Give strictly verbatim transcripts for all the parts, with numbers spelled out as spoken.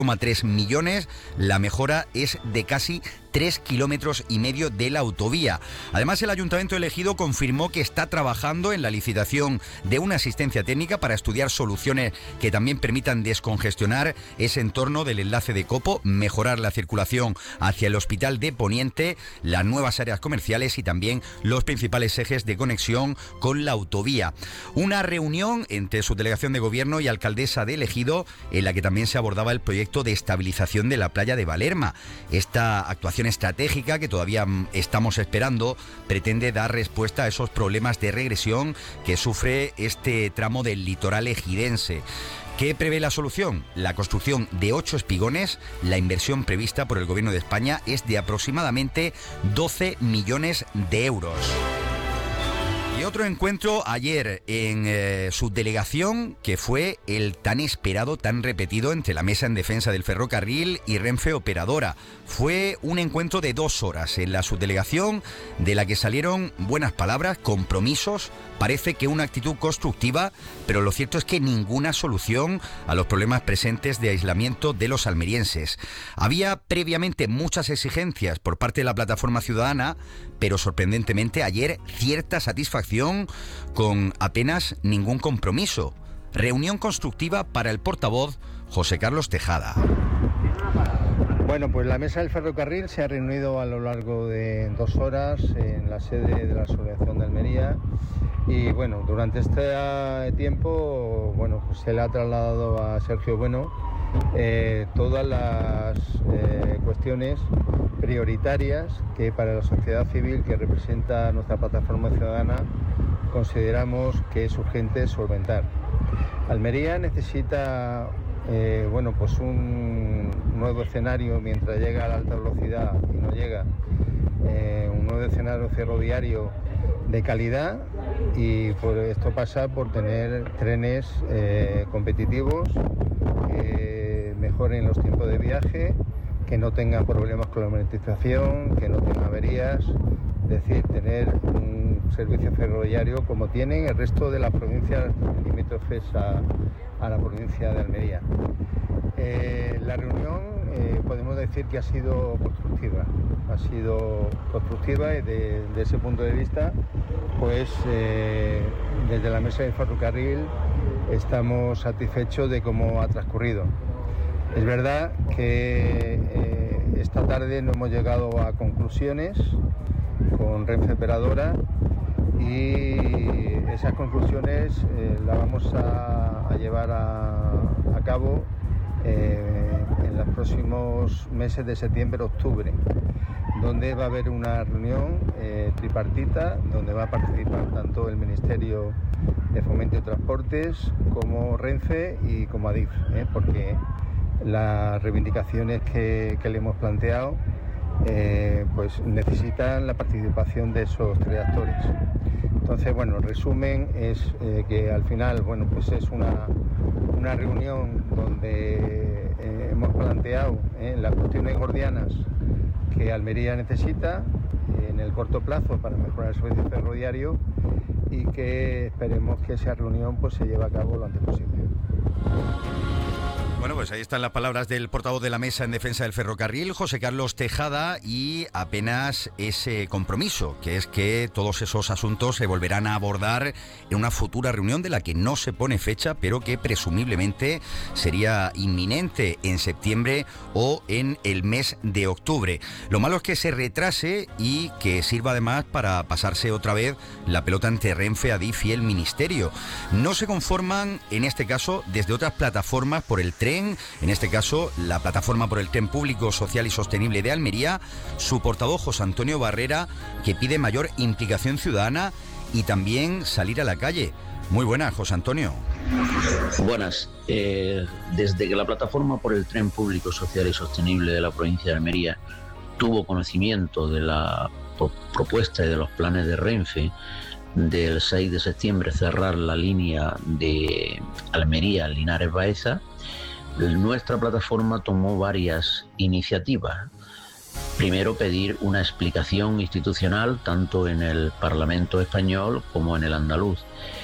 coma tres millones, la mejora es de casi tres kilómetros y medio de la autovía. Además, el Ayuntamiento elegido confirmó que está trabajando en la licitación de una asistencia técnica para estudiar soluciones que también permitan descongestionar ese entorno del enlace de Copo, mejorar la circulación hacia el Hospital de Poniente, las nuevas áreas comerciales y también los principales ejes de conexión con la autovía. Una reunión entre subdelegación de gobierno y alcaldesa de Ejido, en la que también se abordaba el proyecto de estabilización de la playa de Valerma. Esta actuación estratégica, que todavía estamos esperando, pretende dar respuesta a esos problemas de regresión que sufre este tramo del litoral ejidense. ¿Qué prevé la solución? La construcción de ocho espigones. La inversión prevista por el Gobierno de España es de aproximadamente doce millones de euros. Y otro encuentro ayer en eh, subdelegación, que fue el tan esperado, tan repetido entre la Mesa en Defensa del Ferrocarril y Renfe Operadora. Fue un encuentro de dos horas en la subdelegación, de la que salieron buenas palabras, compromisos, parece que una actitud constructiva, pero lo cierto es que ninguna solución a los problemas presentes de aislamiento de los almerienses. Había previamente muchas exigencias por parte de la plataforma ciudadana, pero sorprendentemente ayer cierta satisfacción con apenas ningún compromiso. Reunión constructiva para el portavoz José Carlos Tejada. Bueno, pues la Mesa del Ferrocarril se ha reunido a lo largo de dos horas en la sede de la Asociación de Almería y bueno, durante este tiempo bueno, pues se le ha trasladado a Sergio Bueno eh, todas las eh, cuestiones prioritarias que para la sociedad civil que representa nuestra plataforma ciudadana consideramos que es urgente solventar. Almería necesita eh, bueno, pues un nuevo escenario mientras llega a la alta velocidad y no llega, eh, un nuevo escenario ferroviario de calidad y por esto pasa por tener trenes eh, competitivos que mejoren los tiempos de viaje, que no tengan problemas con la monetización, que no tengan averías, es decir, tener un servicio ferroviario como tienen el resto de las provincias limítrofes a, a la provincia de Almería. Eh, la reunión eh, podemos decir que ha sido constructiva, ha sido constructiva y de, de ese punto de vista, pues eh, desde la Mesa del Ferrocarril estamos satisfechos de cómo ha transcurrido. Es verdad que eh, esta tarde no hemos llegado a conclusiones con Renfe Operadora y esas conclusiones eh, las vamos a, a llevar a, a cabo eh, en los próximos meses de septiembre-octubre, donde va a haber una reunión eh, tripartita, donde va a participar tanto el Ministerio de Fomento y Transportes como Renfe y como Adif, ¿eh? porque las reivindicaciones que, que le hemos planteado eh, pues necesitan la participación de esos tres actores. Entonces, bueno, el resumen es eh, que al final, bueno, pues es una, una reunión donde eh, hemos planteado eh, las cuestiones gordianas que Almería necesita eh, en el corto plazo para mejorar el servicio ferroviario y que esperemos que esa reunión pues se lleve a cabo lo antes posible. Bueno, pues ahí están las palabras del portavoz de la Mesa en Defensa del Ferrocarril, José Carlos Tejada, y apenas ese compromiso, que es que todos esos asuntos se volverán a abordar en una futura reunión de la que no se pone fecha, pero que presumiblemente sería inminente en septiembre o en el mes de octubre. Lo malo es que se retrase y que sirva además para pasarse otra vez la pelota entre Renfe, Adif y el Ministerio. No se conforman, en este caso, desde otras plataformas por el tren. En este caso, la plataforma por el tren público, social y sostenible de Almería, su portavoz José Antonio Barrera, que pide mayor implicación ciudadana y también salir a la calle. Muy buenas, José Antonio. Buenas. Eh, desde que la plataforma por el tren público, social y sostenible de la provincia de Almería tuvo conocimiento de la propuesta y de los planes de Renfe del seis de septiembre cerrar la línea de Almería-Linares-Baeza, nuestra plataforma tomó varias iniciativas. Primero, pedir una explicación institucional tanto en el Parlamento español como en el andaluz.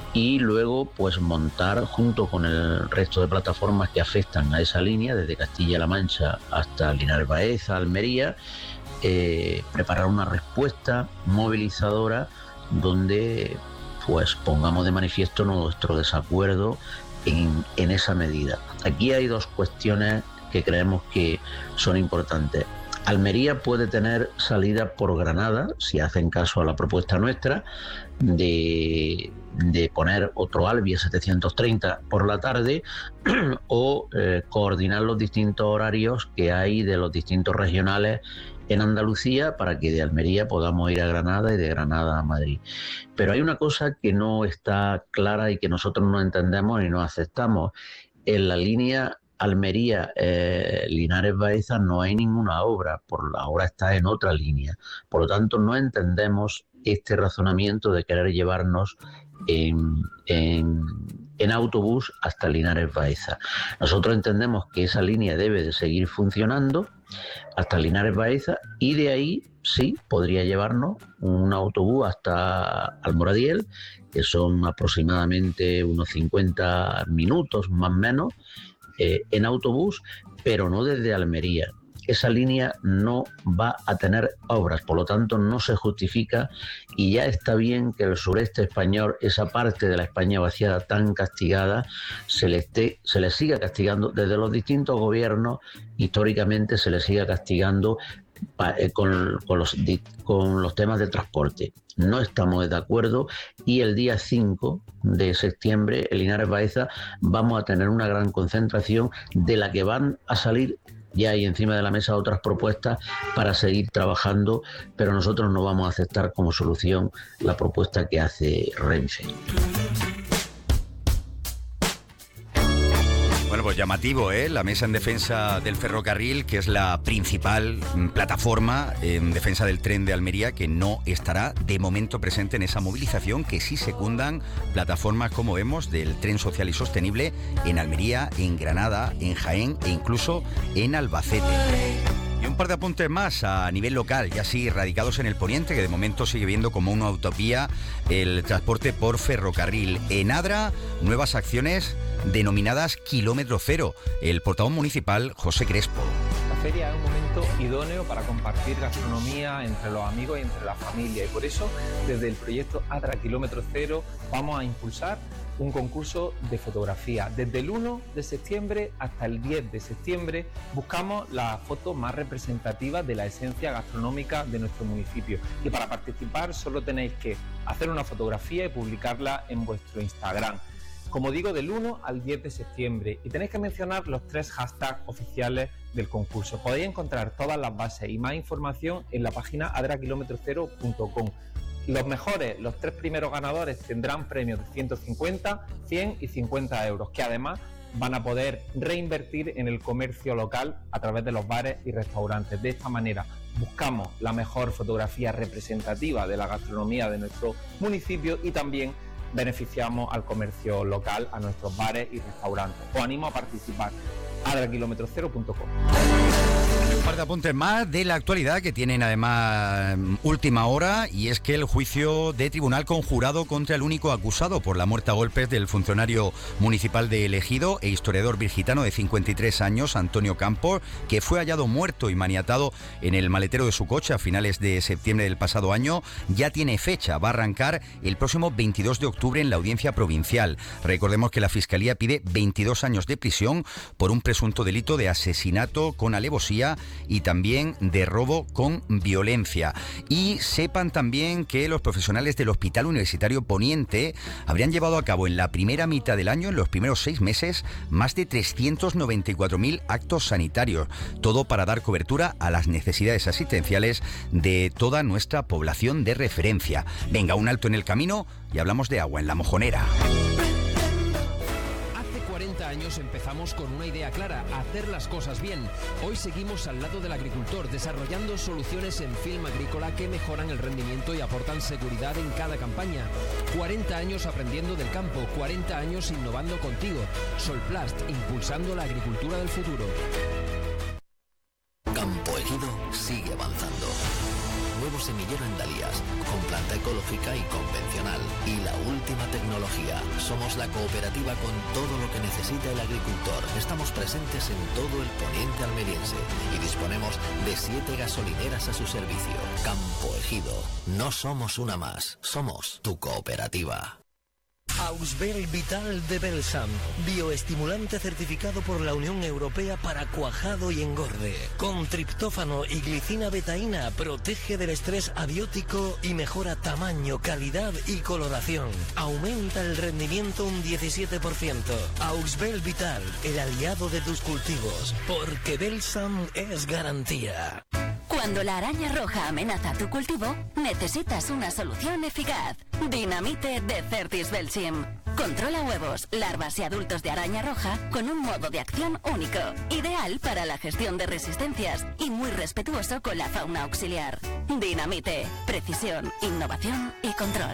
y luego pues montar junto con el resto de plataformas que afectan a esa línea, desde Castilla-La Mancha hasta Linares Baeza, Almería, eh, preparar una respuesta movilizadora donde pues pongamos de manifiesto nuestro desacuerdo en, en esa medida. Aquí hay dos cuestiones que creemos que son importantes. Almería puede tener salida por Granada, si hacen caso a la propuesta nuestra, de, de poner otro Alvia setecientos treinta por la tarde o eh, coordinar los distintos horarios que hay de los distintos regionales en Andalucía para que de Almería podamos ir a Granada y de Granada a Madrid. Pero hay una cosa que no está clara y que nosotros no entendemos y no aceptamos. En la línea Almería, eh, Linares Baeza no hay ninguna obra, por la obra está en otra línea. Por lo tanto, no entendemos este razonamiento de querer llevarnos en, en, en autobús hasta Linares Baeza. Nosotros entendemos que esa línea debe de seguir funcionando hasta Linares Baeza y de ahí sí podría llevarnos un autobús hasta Almoradiel, que son aproximadamente unos cincuenta minutos más o menos, Eh, en autobús, pero no desde Almería. Esa línea no va a tener obras, por lo tanto no se justifica y ya está bien que el sureste español, esa parte de la España vaciada tan castigada, se le, esté, se le siga castigando desde los distintos gobiernos, históricamente se le siga castigando Con, con, los, con los temas de transporte. No estamos de acuerdo y el día cinco de septiembre en Linares Baeza vamos a tener una gran concentración de la que van a salir ya hay encima de la mesa otras propuestas para seguir trabajando, pero nosotros no vamos a aceptar como solución la propuesta que hace Renfe. Bueno, pues llamativo, ¿eh? La Mesa en Defensa del Ferrocarril, que es la principal plataforma en defensa del tren de Almería, que no estará de momento presente en esa movilización, que sí secundan plataformas, como vemos, del tren social y sostenible en Almería, en Granada, en Jaén e incluso en Albacete. Y un par de apuntes más a nivel local, ya sí radicados en el poniente, que de momento sigue viendo como una utopía el transporte por ferrocarril. En Adra, nuevas acciones denominadas Kilómetro Cero. El portavoz municipal, José Crespo. La feria es un momento idóneo para compartir gastronomía entre los amigos y entre la familia, y por eso desde el proyecto Adra Kilómetro Cero vamos a impulsar un concurso de fotografía. Desde el uno de septiembre hasta el diez de septiembre buscamos las fotos más representativas de la esencia gastronómica de nuestro municipio. Y para participar solo tenéis que hacer una fotografía y publicarla en vuestro Instagram. Como digo, del uno al diez de septiembre. Y tenéis que mencionar los tres hashtags oficiales del concurso. Podéis encontrar todas las bases y más información en la página adra kilómetro cero punto com. Los mejores, los tres primeros ganadores tendrán premios de ciento cincuenta, cien y cincuenta euros, que además van a poder reinvertir en el comercio local a través de los bares y restaurantes. De esta manera buscamos la mejor fotografía representativa de la gastronomía de nuestro municipio y también beneficiamos al comercio local, a nuestros bares y restaurantes. Os animo a participar. adra kilómetro cero punto com. Un par de apuntes más de la actualidad que tienen además última hora, y es que el juicio de tribunal conjurado contra el único acusado por la muerte a golpes del funcionario municipal de El Ejido e historiador virgitano de cincuenta y tres años, Antonio Campos, que fue hallado muerto y maniatado en el maletero de su coche a finales de septiembre del pasado año, ya tiene fecha. Va a arrancar el próximo veintidós de octubre en la audiencia provincial. Recordemos que la Fiscalía pide veintidós años de prisión por un presunto delito de asesinato con alevosía y también de robo con violencia. Y sepan también que los profesionales del Hospital Universitario Poniente habrían llevado a cabo en la primera mitad del año, en los primeros seis meses, más de trescientos noventa y cuatro mil actos sanitarios, todo para dar cobertura a las necesidades asistenciales de toda nuestra población de referencia. Venga, un alto en el camino y hablamos de agua en La Mojonera. Años empezamos con una idea clara, hacer las cosas bien. Hoy seguimos al lado del agricultor, desarrollando soluciones en film agrícola que mejoran el rendimiento y aportan seguridad en cada campaña. cuarenta años aprendiendo del campo, cuarenta años innovando contigo. Solplast, impulsando la agricultura del futuro. Campo Ejido sigue avanzando. nuevo semillero en Dalías, con planta ecológica y convencional. Y la última tecnología. Somos la cooperativa con todo lo que necesita el agricultor. Estamos presentes en todo el poniente almeriense y disponemos de siete gasolineras a su servicio. Campo Ejido. No somos una más, somos tu cooperativa. Ausbel Vital de Belsam, bioestimulante certificado por la Unión Europea para cuajado y engorde. Con triptófano y glicina betaína protege del estrés abiótico y mejora tamaño, calidad y coloración. Aumenta el rendimiento un diecisiete por ciento. Ausbel Vital, el aliado de tus cultivos, porque Belsam es garantía. Cuando la araña roja amenaza tu cultivo, necesitas una solución eficaz. Dinamite de Certis Belsim. Controla huevos, larvas y adultos de araña roja con un modo de acción único, ideal para la gestión de resistencias y muy respetuoso con la fauna auxiliar. Dinamite, precisión, innovación y control.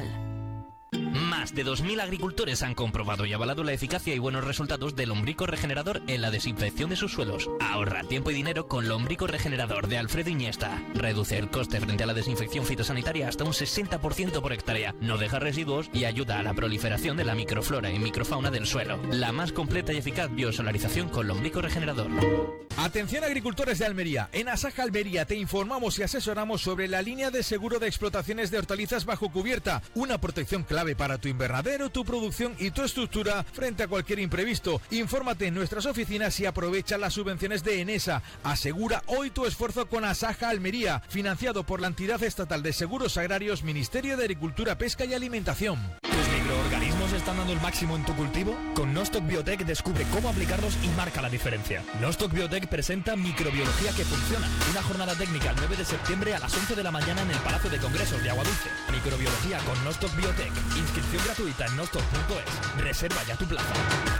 Más de dos mil agricultores han comprobado y avalado la eficacia y buenos resultados del lombrico regenerador en la desinfección de sus suelos. Ahorra tiempo y dinero con lombrico regenerador de Alfredo Iniesta. Reduce el coste frente a la desinfección fitosanitaria hasta un sesenta por ciento por hectárea. No deja residuos y ayuda a la proliferación de la microflora y microfauna del suelo. La más completa y eficaz biosolarización con lombrico regenerador. Atención agricultores de Almería. En Asaja Almería te informamos y asesoramos sobre la línea de seguro de explotaciones de hortalizas bajo cubierta. Una protección clave para tu invernadero, tu producción y tu estructura frente a cualquier imprevisto. Infórmate en nuestras oficinas y aprovecha las subvenciones de Enesa. Asegura hoy tu esfuerzo con Asaja Almería, financiado por la entidad estatal de seguros agrarios, Ministerio de Agricultura, Pesca y Alimentación. ¿Tus microorganismos están dando el máximo en tu cultivo? Con Nostoc Biotech descubre cómo aplicarlos y marca la diferencia. Nostoc Biotech presenta Microbiología que funciona. Una jornada técnica el nueve de septiembre a las once de la mañana en el Palacio de Congresos de Aguadulce. Microbiología con Nostoc Biotech. Inscripción gratuita en nostoc punto es. Reserva ya tu plaza.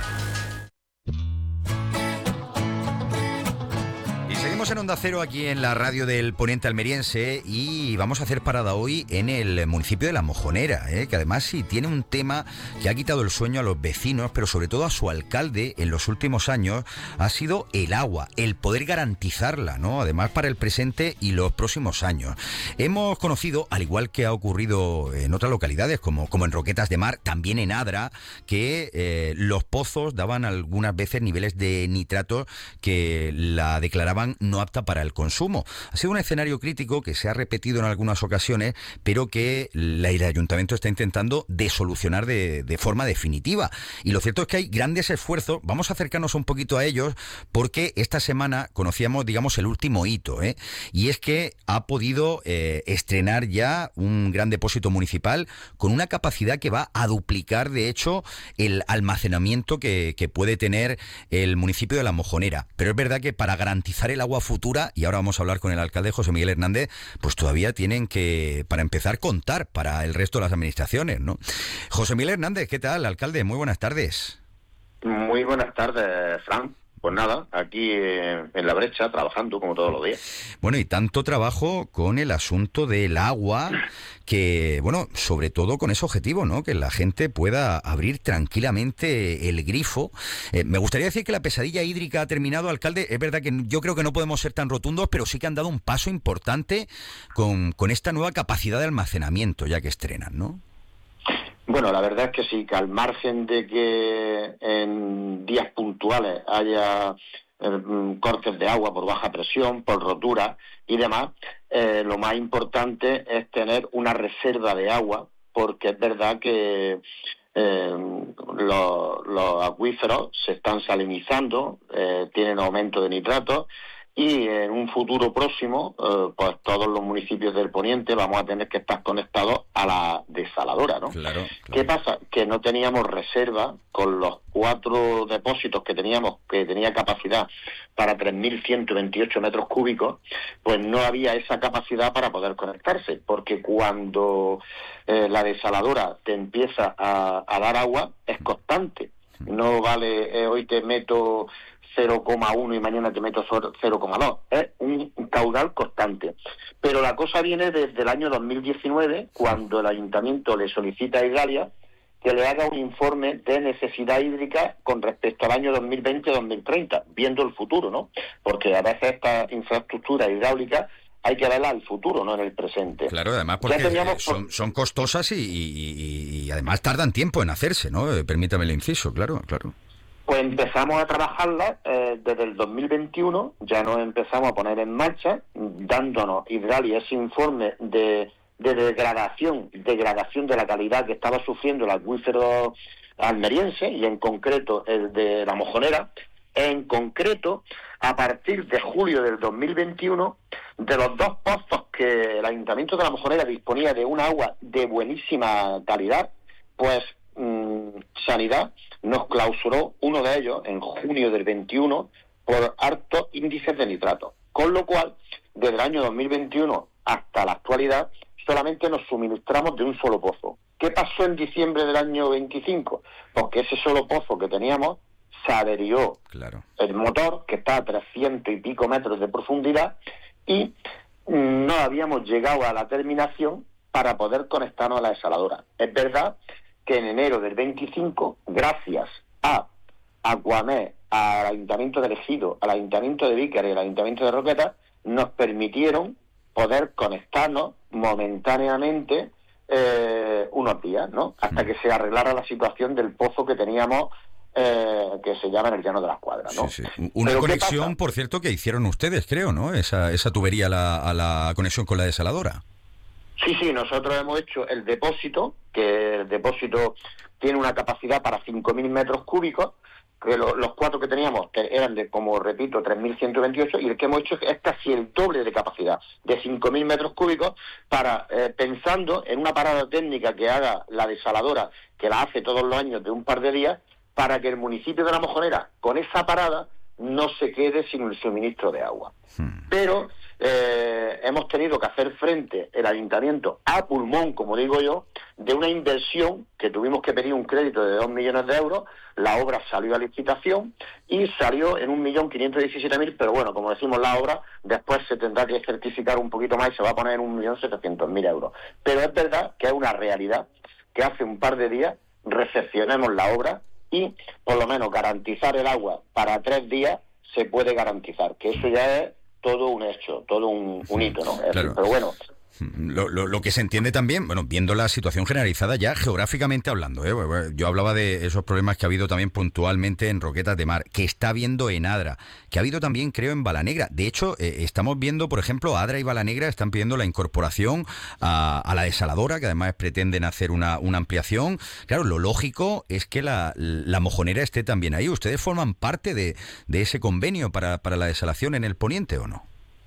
Seguimos en Onda Cero aquí en la radio del Poniente Almeriense y vamos a hacer parada hoy en el municipio de La Mojonera, ¿eh? que además sí tiene un tema que ha quitado el sueño a los vecinos, pero sobre todo a su alcalde en los últimos años, ha sido el agua, el poder garantizarla, ¿no? Además para el presente y los próximos años. Hemos conocido, al igual que ha ocurrido en otras localidades, como, como en Roquetas de Mar, también en Adra, que eh, los pozos daban algunas veces niveles de nitratos que la declaraban no apta para el consumo. Ha sido un escenario crítico que se ha repetido en algunas ocasiones, pero que la, el ayuntamiento está intentando de solucionar de, de forma definitiva. Y lo cierto es que hay grandes esfuerzos. Vamos a acercarnos un poquito a ellos, porque esta semana conocíamos, digamos, el último hito, ¿eh? Y es que ha podido eh, estrenar ya un gran depósito municipal con una capacidad que va a duplicar, de hecho, el almacenamiento que, que puede tener el municipio de La Mojonera. Pero es verdad que para garantizar el agua futura, y ahora vamos a hablar con el alcalde José Miguel Hernández, pues todavía tienen que, para empezar, contar para el resto de las administraciones, ¿no? José Miguel Hernández, ¿qué tal, alcalde? Muy buenas tardes. Muy buenas tardes, Fran. Pues nada, aquí eh, en la brecha, trabajando como todos los días. Bueno, y tanto trabajo con el asunto del agua, que, bueno, sobre todo con ese objetivo, ¿no? Que la gente pueda abrir tranquilamente el grifo. Eh, me gustaría decir que la pesadilla hídrica ha terminado, alcalde. Es verdad que yo creo que no podemos ser tan rotundos, pero sí que han dado un paso importante con, con esta nueva capacidad de almacenamiento, ya que estrenan, ¿no? Bueno, la verdad es que sí, que al margen de que en días puntuales haya eh, cortes de agua por baja presión, por rotura y demás, eh, lo más importante es tener una reserva de agua, porque es verdad que eh, los, los acuíferos se están salinizando, eh, tienen aumento de nitratos, y en un futuro próximo, eh, pues todos los municipios del Poniente vamos a tener que estar conectados a la desaladora, ¿no? Claro, claro. ¿Qué pasa? Que no teníamos reserva con los cuatro depósitos que teníamos, que tenía capacidad para tres mil ciento veintiocho metros cúbicos, pues no había esa capacidad para poder conectarse, porque cuando eh, la desaladora te empieza a, a dar agua, es constante. No vale, eh, hoy te meto cero coma uno y mañana te meto cero coma dos. Es un caudal constante. Pero la cosa viene desde el año dos mil diecinueve, cuando el ayuntamiento le solicita a Igalia que le haga un informe de necesidad hídrica con respecto al año dos mil veinte dos mil treinta, viendo el futuro, ¿no? Porque a veces estas infraestructuras hidráulicas hay que verlas al futuro, no en el presente. Claro, además porque teníamos... son, son costosas y, y, y además tardan tiempo en hacerse, ¿no? Permítame el inciso, claro, claro. Pues empezamos a trabajarlas eh, desde el dos mil veintiuno, ya nos empezamos a poner en marcha, dándonos Hidrali ese informe de, de degradación, degradación de la calidad que estaba sufriendo el acuífero almeriense, y en concreto el de La Mojonera. En concreto, a partir de julio del dos mil veintiuno, de los dos pozos que el Ayuntamiento de La Mojonera disponía de un agua de buenísima calidad, pues mmm, Sanidad nos clausuró uno de ellos en junio del veintiuno por altos índices de nitrato. Con lo cual, desde el año dos mil veintiuno hasta la actualidad, solamente nos suministramos de un solo pozo. ¿Qué pasó en diciembre del año veinticinco? Porque ese solo pozo que teníamos se averió claro. el motor, que está a trescientos y pico metros de profundidad, y no habíamos llegado a la terminación para poder conectarnos a la desaladora. Es verdad que en enero del veinticinco, gracias a Aquamed, al Ayuntamiento de Ejido, al Ayuntamiento de Vícar y al Ayuntamiento de Roquetas, nos permitieron poder conectarnos momentáneamente eh, unos días, ¿no? Hasta mm. que se arreglara la situación del pozo que teníamos, eh, que se llama en el Llano de las Cuadras, ¿no? Sí, sí. Una Pero conexión, por cierto, que hicieron ustedes, creo, ¿no? Esa, esa tubería a la, a la conexión con la desaladora. Sí, sí, nosotros hemos hecho el depósito, que el depósito tiene una capacidad para cinco mil metros cúbicos, que lo, los cuatro que teníamos eran de, como repito, tres mil ciento veintiocho, y el que hemos hecho es casi el doble de capacidad, de cinco mil metros cúbicos, para eh, pensando en una parada técnica que haga la desaladora, que la hace todos los años de un par de días, para que el municipio de La Mojonera, con esa parada, no se quede sin el suministro de agua. Hmm. Pero eh, hemos tenido que hacer frente el ayuntamiento a pulmón, como digo yo, de una inversión que tuvimos que pedir un crédito de dos millones de euros. La obra salió a licitación y salió en un millón quinientos diecisiete mil, pero bueno, como decimos, la obra después se tendrá que certificar un poquito más y se va a poner en un millón setecientos mil euros. Pero es verdad que es una realidad que hace un par de días recepcionemos la obra y por lo menos garantizar el agua para tres días se puede garantizar, que eso ya es todo un hecho, todo un, un hito, ¿no? Claro. Pero bueno... Lo, lo, lo que se entiende también, bueno, viendo la situación generalizada ya geográficamente hablando, ¿eh? Yo hablaba de esos problemas que ha habido también puntualmente en Roquetas de Mar, que está habiendo en Adra, que ha habido también, creo, en Balanegra. De hecho, eh, estamos viendo, por ejemplo, Adra y Balanegra están pidiendo la incorporación a, a la desaladora, que además pretenden hacer una, una ampliación. Claro, lo lógico es que la, la Mojonera esté también ahí. ¿Ustedes forman parte de, de ese convenio para, para la desalación en el Poniente o no?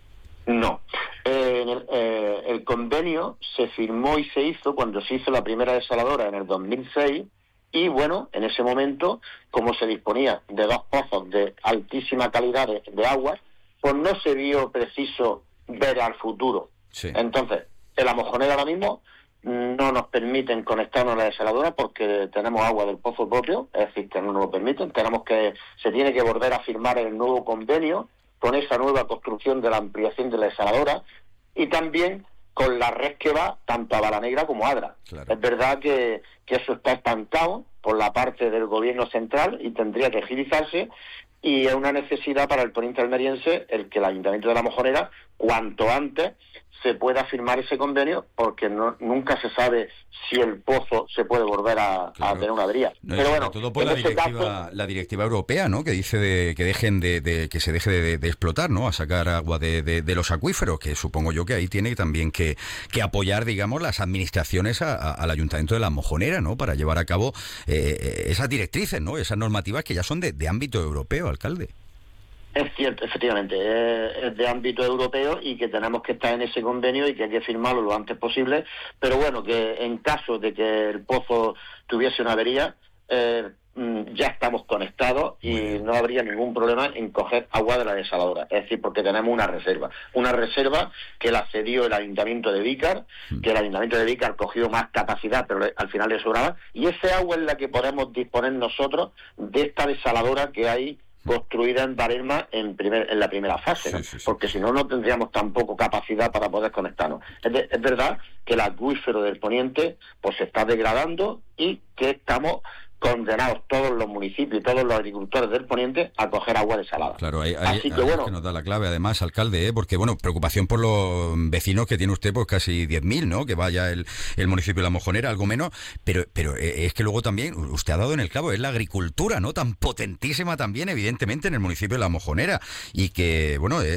No. Eh, el, eh, el convenio se firmó y se hizo cuando se hizo la primera desaladora en el dos mil seis, y bueno, en ese momento, como se disponía de dos pozos de altísima calidad de, de agua, pues no se vio preciso ver al futuro. Sí. Entonces, en La Mojonera ahora mismo no nos permiten conectarnos a la desaladora porque tenemos agua del pozo propio, es decir, que no nos lo permiten. Tenemos que, se tiene que volver a firmar el nuevo convenio con esa nueva construcción de la ampliación de la desaladora, y también con la red que va tanto a Balanegra como a Adra. Claro. Es verdad que, que eso está estancado por la parte del gobierno central y tendría que agilizarse, y es una necesidad para el poniente almeriense el que el Ayuntamiento de La Mojonera cuanto antes se pueda firmar ese convenio, porque no, nunca se sabe si el pozo se puede volver a, claro. a tener una avería. No, pero bueno, todo por la directiva, caso... la directiva europea, ¿no? Que dice de, que dejen de, de que se deje de, de explotar, ¿no? A sacar agua de, de, de los acuíferos, que supongo yo que ahí tiene también que, que apoyar, digamos, las administraciones a, a, al Ayuntamiento de La Mojonera, ¿no? Para llevar a cabo eh, esas directrices, ¿no? Esas normativas que ya son de, de ámbito europeo, alcalde. Es cierto, efectivamente, es de ámbito europeo y que tenemos que estar en ese convenio y que hay que firmarlo lo antes posible, pero bueno, que en caso de que el pozo tuviese una avería, eh, ya estamos conectados y no habría ningún problema en coger agua de la desaladora, es decir, porque tenemos una reserva, una reserva que la cedió el Ayuntamiento de Vícar, que el Ayuntamiento de Vícar cogió más capacidad, pero al final le sobraba, y ese agua es la que podemos disponer nosotros de esta desaladora que hay construida en Barelma en primer en la primera fase, ¿no? Sí, sí, sí. Porque si no, no tendríamos tampoco capacidad para poder conectarnos. Es, de, es verdad que el acuífero del Poniente pues se está degradando y que estamos condenados todos los municipios y todos los agricultores del Poniente a coger agua desalada. Claro, ahí, ahí, Así que ahí bueno, es que nos da la clave, además, alcalde, ¿eh? Porque, bueno, preocupación por los vecinos que tiene usted, pues casi diez mil, ¿no? Que vaya el, el municipio de La Mojonera, algo menos, pero pero es que luego también, usted ha dado en el clavo, es la agricultura, ¿no? Tan potentísima también, evidentemente, en el municipio de La Mojonera, y que, bueno, es